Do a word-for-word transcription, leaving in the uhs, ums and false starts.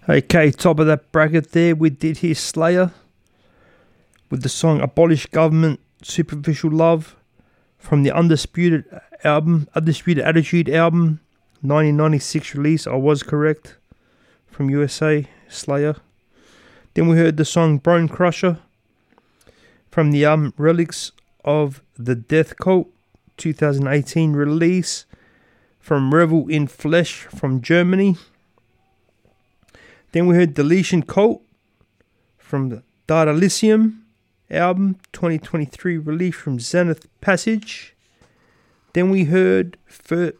Okay, top of that bracket there, we did hear Slayer with the song Abolish Government, Superficial Love from the Undisputed album, Undisputed Attitude album, nineteen ninety-six release. I was correct. From U S A, Slayer. Then we heard the song Bone Crusher from the album Relics of the Death Cult, twenty eighteen release. From Revel in Flesh from Germany. Then we heard Deletion Cult from the Datalicium album, twenty twenty-three release from Zenith Passage. Then we heard Fir-